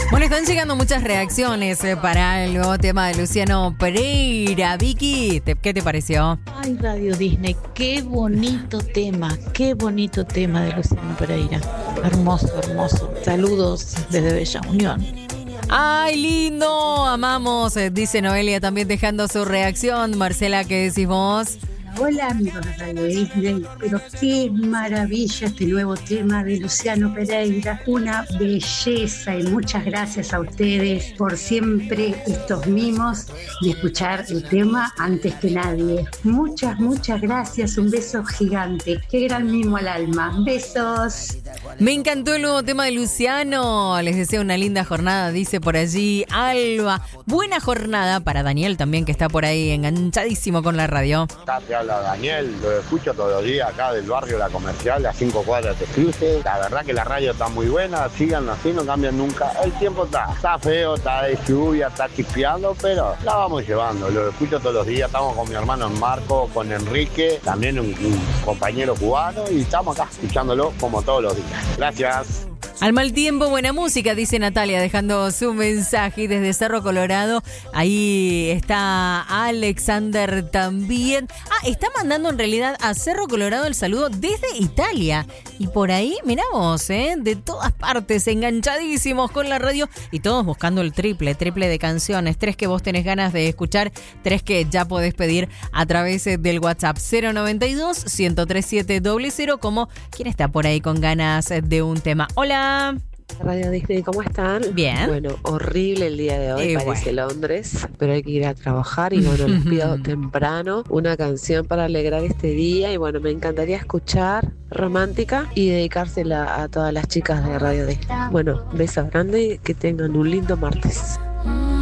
Bueno, están llegando muchas reacciones para el nuevo tema de Luciano Pereira. Vicky, ¿qué te pareció? Ay, Radio Disney, qué bonito tema de Luciano Pereira. Hermoso, hermoso. Saludos desde Bella Unión. ¡Ay, lindo! Amamos, dice Noelia también dejando su reacción. Marcela, ¿qué decís vos? Hola amigos de Radio Disney, pero qué maravilla este nuevo tema de Luciano Pereira, una belleza y muchas gracias a ustedes por siempre estos mimos y escuchar el tema antes que nadie. Muchas gracias, un beso gigante, qué gran mimo al alma, besos. Me encantó el nuevo tema de Luciano, les deseo una linda jornada, dice por allí Alba. Buena jornada para Daniel también, que está por ahí enganchadísimo con la radio. Te habla Daniel, lo escucho todos los días acá del barrio La Comercial, a 5 cuadras de Cruces. La verdad que la radio está muy buena, síganlo así, no cambian nunca. El tiempo está feo, está de lluvia, está chispeando, pero la vamos llevando. Lo escucho todos los días, estamos con mi hermano Marco, con Enrique, también un compañero cubano, y estamos acá escuchándolo como todos los días. Gracias. Al mal tiempo, buena música, dice Natalia, dejando su mensaje. Y desde Cerro Colorado, ahí está Alexander también. Está mandando en realidad a Cerro Colorado el saludo desde Italia. Y por ahí, mirá vos, de todas partes, enganchadísimos con la radio. Y todos buscando el triple de canciones. 3 que vos tenés ganas de escuchar, 3 que ya podés pedir a través del WhatsApp 092-103700, como quien está por ahí con ganas de un tema. Hola. Radio Disney, ¿cómo están? Bien. Bueno, horrible el día de hoy, parece Londres, pero hay que ir a trabajar y bueno, les pido temprano una canción para alegrar este día y bueno, me encantaría escuchar Romántica y dedicársela a todas las chicas de Radio Disney. Bueno, besos grandes y que tengan un lindo martes.